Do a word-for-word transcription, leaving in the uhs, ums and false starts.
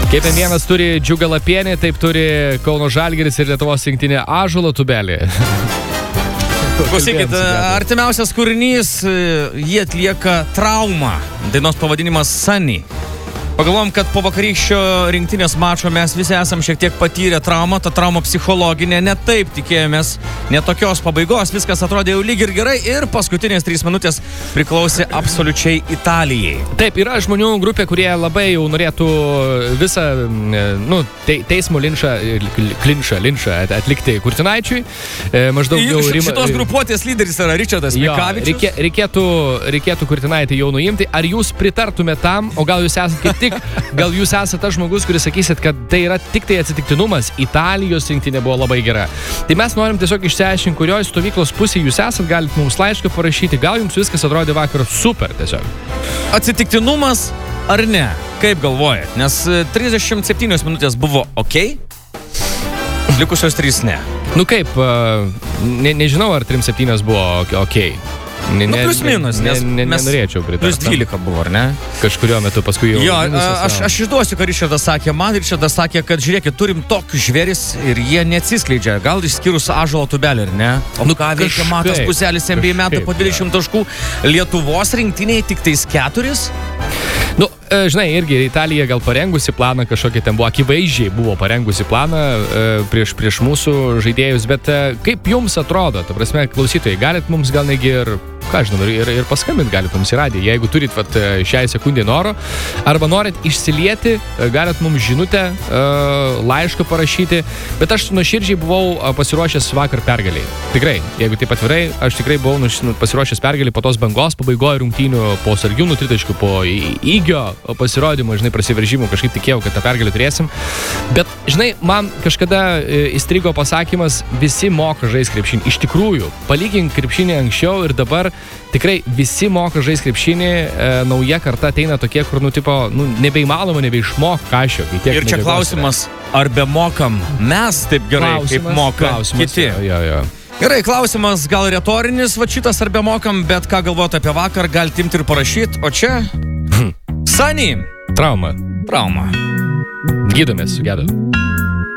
Kaip M vienas turi Džiugą Lapienį, taip turi Kauno Žalgiris ir Lietuvos rinktinė Ąžuolo Tubelį. Klausykit, artimiausias kūrinys, jie atlieka Traumą. Dainos pavadinimas Sunny. Pagalvom, kad po vakarykščio rinktinės mačo mes visi esam šiek tiek patyrę traumą, ta trauma psichologinė, ne taip tikėjomės, ne tokios pabaigos, viskas atrodė jau lyg ir gerai ir paskutinės trys minutės priklausė absoliučiai Italijai. Taip, yra žmonių grupė, kurie labai jau norėtų visą nu, te, teismo linčą, klinčą, linčą atlikti Kurtinaičiui. Maždaug jau Rima... Šitos grupuotės lyderis yra Ričardas Mikavičius. Reikė, reikėtų, reikėtų Kurtinaitį jau nuimti. Ar jūs pritartumėte tam, o gal jūs esate kaip tik Gal jūs esate tas žmogus, kuris sakysit, kad tai yra tik tai atsitiktinumas, Italijos rinktinė buvo labai gera. Tai mes norim tiesiog išsiaiškinti, kurioje stovyklos pusėje jūs esat, galite mums laišką parašyti, gal jums viskas atrodė vakar super tiesiog. Atsitiktinumas ar ne? Kaip galvojat? Nes trisdešimt septynios minutės buvo ok, likusios trys ne. Nu kaip, ne, nežinau, ar trim septynios buvo ok. Ne, nu, plus minus, nes ne, ne, mes nenorėčiau pritarti. Plus dvylika buvo, ar ne? Kažkurio metu paskui jau... Jo, aš, aš išduosiu, ką Ričardas sakė. Man Ričardas sakė, kad žiūrėkit, turim tokius žvėris ir jie neatsiskleidžia. Gal išskyrus Ąžuolo Tubelį, ar ne? O nu ką veikia Matas Puselis, N B A metų po dvidešimt taškų. Lietuvos rinktinėje tik tais keturis? Nu, žinai, irgi Italija gal parengusi planą, kažkokia ten buvo, akivaizdžiai buvo parengusi planą e, prieš, prieš mūsų žaidėjus, bet e, kaip jums atrodo, ta prasme, klausytojai, galit mums gal negi ir, ką žinau, ir, ir paskambint galit mums į radiją, jeigu turit vat, šiai sekundį noro, arba norit išsilieti, galit mums žinutę, e, laišką parašyti, bet aš nuoširdžiai buvau pasiruošęs vakar pergaliai. Tikrai, jeigu taip atvirai, aš tikrai buvau pasiruošęs pergaliai po tos bangos, pabaigoje rungtynių, po Sargiūnų tritaškių, po įgio pasirodymo, žinai, prasiveržimų, kažkaip tikėjau, kad tą pergalę turėsim. Bet, žinai, man kažkada įstrigo pasakymas, visi moka žaisti krepšinį. Iš tikrųjų, palygink krepšinį anksčiau ir dabar tikrai visi moka žaisti krepšinį, e, nauja karta ateina tokie, kur, nu, tipo, nu, nebeįmanoma, nebeišmok kažio. Ir čia klausimas, ar be mokam mes taip gerai, klausimas, kaip moka kiti. Jo, jo. Gerai, klausimas gal retorinis, va šitas ar be mokam, bet ką galvoti apie vakar, galite imti ir parašyti, o čia... Sunny. Trauma. Trauma. Gydomės su gedu.